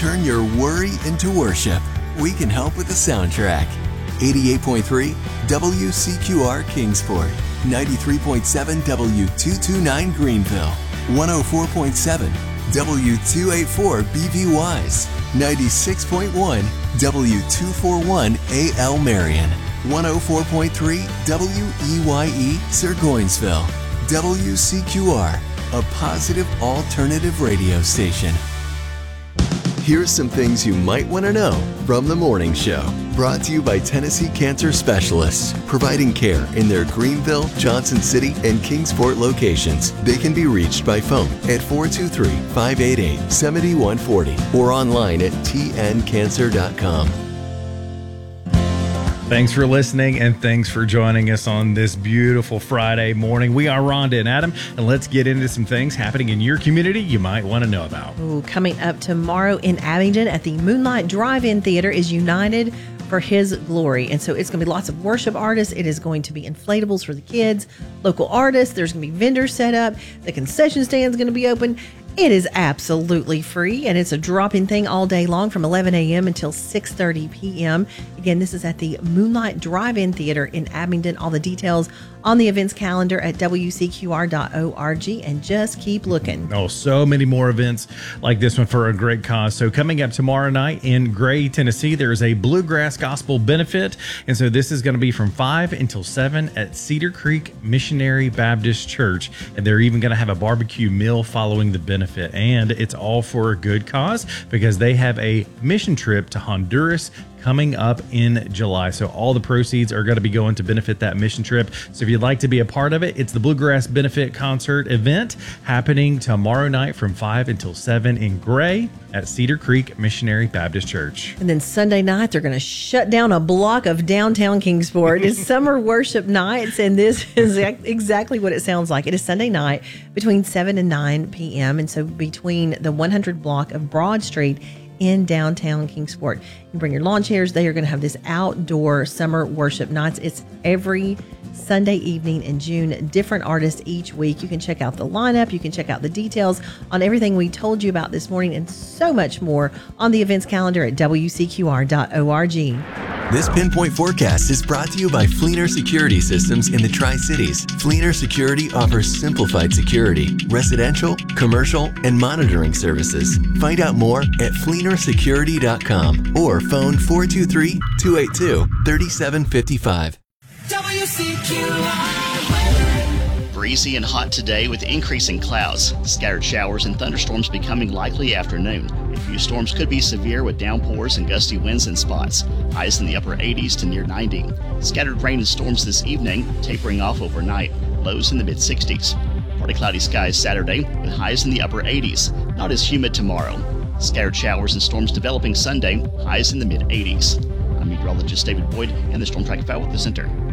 Turn your worry into worship. We can help with the soundtrack. 88.3 WCQR Kingsport, 93.7 W229 Greenville, 104.7 W284 BV Wise, 96.1 W241 AL Marion, 104.3 WEYE Burgensville. WCQR, a positive alternative radio station. Here's some things you might want to know from the morning show. Brought to you by Tennessee Cancer Specialists, providing care in their Greenville, Johnson City, and Kingsport locations. They can be reached by phone at 423-588-7140 or online at tncancer.com. Thanks for listening, and thanks for joining us on this beautiful Friday morning. We are Rhonda and Adam, and let's get into some things happening in your community you might want to know about. Ooh, coming up tomorrow in Abingdon at the Moonlight Drive-In Theater is United for His Glory. And so it's going to be lots of worship artists. It is going to be inflatables for the kids, local artists. There's going to be vendors set up. The concession stand is going to be open. It is absolutely free, and it's a drop-in thing all day long from 11 a.m. until 6:30 p.m. Again, this is at the Moonlight Drive-In Theater in Abingdon. All the details on the events calendar at wcqr.org, and just keep looking. Oh, so many more events like this one for a great cause. So coming up tomorrow night in Gray, Tennessee, there is a Bluegrass Gospel benefit, and so this is going to be from 5 until 7 at Cedar Creek Missionary Baptist Church, and they're even going to have a barbecue meal following the benefit, and it's all for a good cause because they have a mission trip to Honduras coming up in July. So all the proceeds are going to be going to benefit that mission trip. So if you'd like to be a part of it, it's the Bluegrass Benefit Concert event happening tomorrow night from 5 until 7 in Gray at Cedar Creek Missionary Baptist Church. And then Sunday night, they're going to shut down a block of downtown Kingsport. It's summer worship nights, and this is exactly what it sounds like. It is Sunday night between 7 and 9 p.m. And so between the 100 block of Broad Street in downtown Kingsport. You bring your lawn chairs. They are going to have this outdoor summer worship nights. It's every Sunday evening in June, different artists each week. You can check out the lineup. You can check out the details on everything we told you about this morning and so much more on the events calendar at wcqr.org. This Pinpoint Forecast is brought to you by Fleener Security Systems in the Tri-Cities. Fleener Security offers simplified security, residential, commercial, and monitoring services. Find out more at fleenersecurity.com or phone 423-282-3755. Breezy and hot today with increasing clouds. Scattered showers and thunderstorms becoming likely afternoon. A few storms could be severe with downpours and gusty winds in spots. Highs in the upper 80s to near 90. Scattered rain and storms this evening, tapering off overnight. Lows in the mid-60s. Partly cloudy skies Saturday with highs in the upper 80s. Not as humid tomorrow. Scattered showers and storms developing Sunday. Highs in the mid-80s. I'm meteorologist David Boyd and the Storm Track Weather Center.